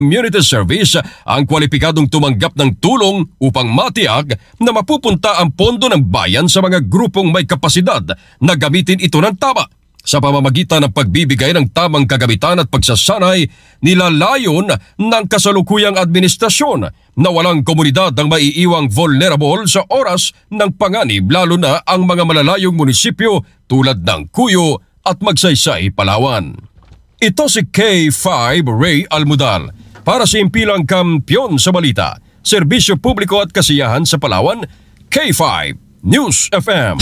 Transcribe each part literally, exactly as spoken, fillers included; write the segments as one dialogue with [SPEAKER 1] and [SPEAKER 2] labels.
[SPEAKER 1] Community Service ang kwalipikadong tumanggap ng tulong upang matiyak na mapupunta ang pondo ng bayan sa mga grupong may kapasidad na gamitin ito ng tama. Sa pamamagitan ng pagbibigay ng tamang kagamitan at pagsasanay, nilalayon ng kasalukuyang administrasyon na walang komunidad ang maiiwang vulnerable sa oras ng panganib, lalo na ang mga malalayong munisipyo tulad ng Cuyo at Magsaysay, Palawan. Ito si K five Ray Almudal para sa Impilang Kampiyon sa Balita, Serbisyo Publiko at Kasiyahan sa Palawan, K five News F M.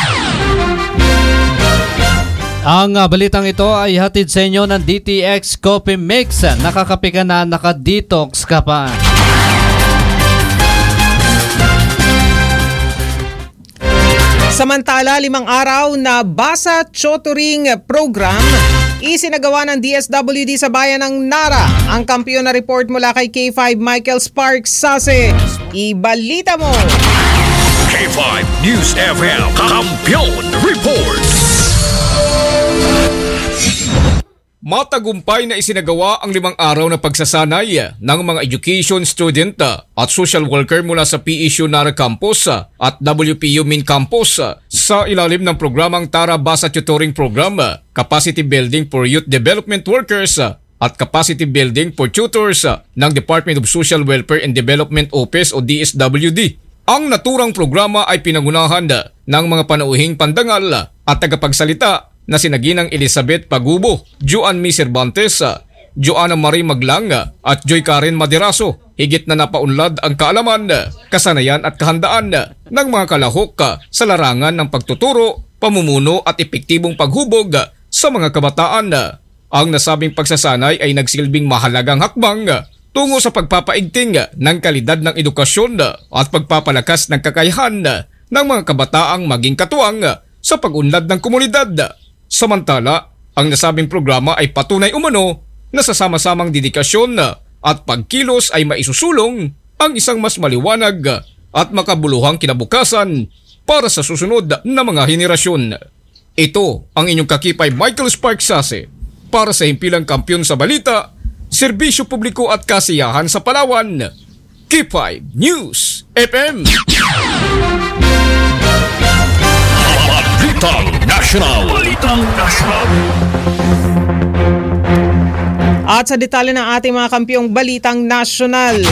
[SPEAKER 2] Ang uh, balitang ito ay hatid sa inyo ng D T X Coffee Mix. Nakakape ka na, nakadetox ka pa.
[SPEAKER 3] Samantala, limang araw na Basa Tutoring Program isinagawa ng D S W D sa bayan ng Nara. Ang kampiyon na report mula kay K five Michael Sparks Sase. Ibalita mo!
[SPEAKER 4] K five News F M Kampiyon Reports. Matagumpay na isinagawa ang limang araw na pagsasanay ng mga education student at social worker mula sa P S U Nara Campus at W P U Min Campus sa ilalim ng programang Tara Basa Tutoring Program, Capacity Building for Youth Development Workers at Capacity Building for Tutors ng Department of Social Welfare and Development Office o D S W D. Ang naturang programa ay pinangunahan ng mga panauhing pandangal at tagapagsalita na sina Ginang Elizabeth Pagubo, Joanne Cervantes, Joanna Marie Maglang at Joy Karen Maderaso. Higit na napaunlad ang kaalaman, kasanayan at kahandaan ng mga kalahok sa larangan ng pagtuturo, pamumuno at epektibong paghubog sa mga kabataan. Ang nasabing pagsasanay ay nagsilbing mahalagang hakbang tungo sa pagpapaigting ng kalidad ng edukasyon at pagpapalakas ng kakayahan ng mga kabataang maging katuwang sa pag-unlad ng komunidad. Samantala, ang nasabing programa ay patunay umano na sa sama-samang dedikasyon at pagkilos ay maisusulong ang isang mas maliwanag at makabuluhang kinabukasan para sa susunod na mga henerasyon. Ito ang inyong kakipay Michael Sparks Sase para sa Himpilang Kampiyon sa Balita, Serbisyo Publiko at Kasiyahan sa Palawan, K five News F M. Balitang National. Balitang National.
[SPEAKER 3] At sa detalye ng ating mga kampiyong Balitang National,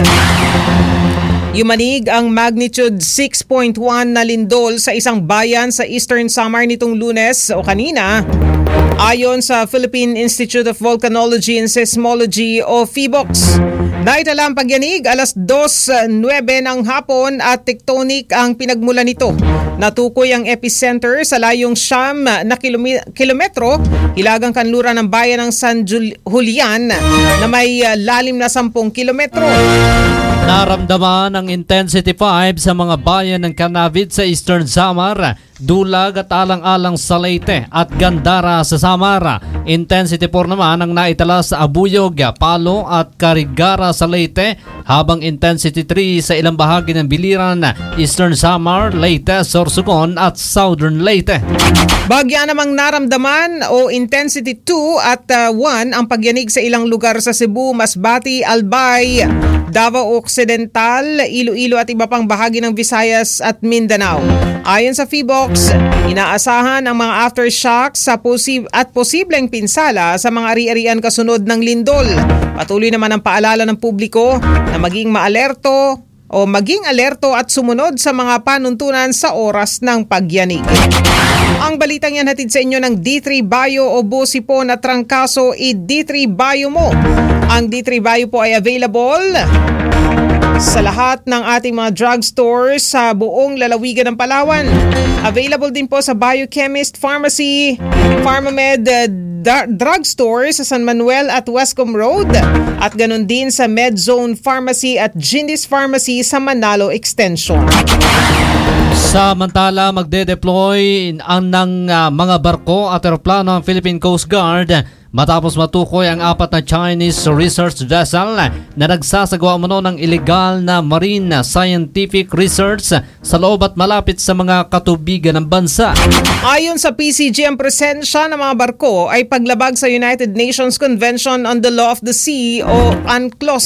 [SPEAKER 3] yumanig ang magnitude six point one na lindol sa isang bayan sa Eastern Samar nitong Lunes o kanina. Ayon sa Philippine Institute of Volcanology and Seismology o PHIVOLCS, naitala ang pagyanig alas dos nuwebe ng hapon at tectonic ang pinagmula nito. Natukoy ang epicenter sa layong siyam na kilomi- kilometro hilagang kanluran ng bayan ng San Julian na may lalim na sampung kilometro.
[SPEAKER 2] Naramdaman ang intensity five sa mga bayan ng Canavid sa Eastern Samar, Dulag at alang-alang sa Leyte at Gandara sa Samar. Intensity four naman ang naitala sa Abuyog, Palo at Carigara sa Leyte, habang intensity three sa ilang bahagi ng Biliran, Eastern Samar, Leyte, Sorsogon at Southern Leyte.
[SPEAKER 3] Bagya namang naramdaman o intensity two at uh, one ang pagyanig sa ilang lugar sa Cebu, Masbate, Albay, Davao Occidental, Iloilo at iba pang bahagi ng Visayas at Mindanao. Ayon sa PHIVOLCS, inaasahan ang mga aftershocks sa posib- at posibleng pinsala sa mga ari-arian kasunod ng lindol. Patuloy naman ang paalala ng publiko na maging maalerto o maging alerto at sumunod sa mga panuntunan sa oras ng pagyanig. Ang balitang yan hatid sa inyo ng D three Bio o Busipon at Trangkaso i-D three Bio mo. Ang D three Bio po ay available sa lahat ng ating mga drugstores sa buong lalawigan ng Palawan. Available din po sa Biochemist Pharmacy, Pharmamed uh, D- Drugstore sa San Manuel at Westcomb Road, at ganun din sa Medzone Pharmacy at Gindis Pharmacy sa Manalo Extension.
[SPEAKER 2] Samantala, magde-deploy ang ng uh, mga barko at eroplano ang Philippine Coast Guard matapos matukoy ang apat na Chinese research vessel na nagsasagawa umano ng illegal na marine scientific research sa loob at malapit sa mga katubigan ng bansa.
[SPEAKER 3] Ayon sa P C G, ang presensya ng mga barko ay paglabag sa United Nations Convention on the Law of the Sea o UNCLOS